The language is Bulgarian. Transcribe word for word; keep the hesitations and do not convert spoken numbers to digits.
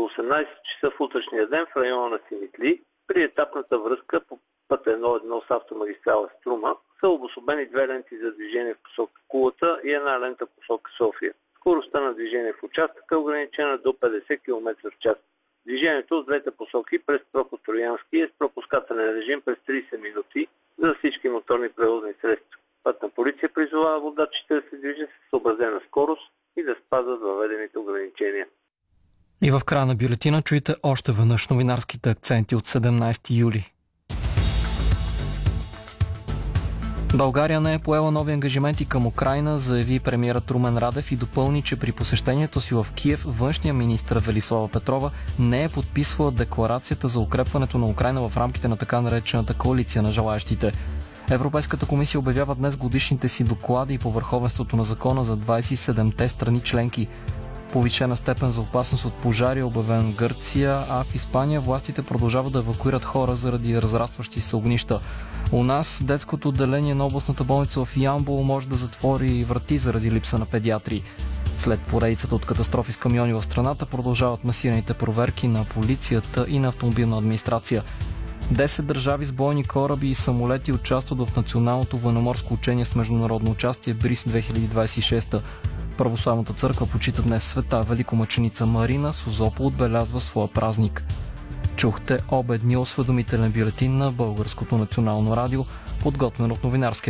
осемнайсет часа в утрешния ден в района на Симитли, при етапната връзка по път едно едно с автомагистрала Струма, са обособени две ленти за движение в посока Кулата и една лента в посока София. Скоростта на движение в участъка е ограничена до петдесет километра в час. Движението от двете посоки през Прокop Троянски е с пропускателен режим през трийсет минути за всички моторни превозни средства. Пътна полиция призовава водачите да се движат с съобразена скорост и да спазват въведените ограничения. И в края на бюлетина чуйте още веднъж новинарските акценти от седемнайсети юли. България не е поела нови ангажименти към Украйна, заяви премиерът Румен Радев и допълни, че при посещението си в Киев външният министър Велислава Петрова не е подписвала декларацията за укрепването на Украйна в рамките на така наречената коалиция на желаещите. Европейската комисия обявява днес годишните си доклади по върховенството на закона за двайсет и седемте страни членки. Повишена степен за опасност от пожари е обявен в Гърция, а в Испания властите продължават да евакуират хора заради разрастващи се огнища. У нас детското отделение на областната болница в Ямбол може да затвори врати заради липса на педиатри. След поредицата от катастрофи с камиони в страната продължават масираните проверки на полицията и на автомобилна администрация. Десет държави с бойни кораби и самолети участват в националното военноморско учение с международно участие Бриз две хиляди двайсет и шеста. Православната църква почита днес света Великомъченица Марина, Созопол отбелязва своя празник. Чухте обедния осведомителен бюлетин на Българското национално радио, подготвен от новинарския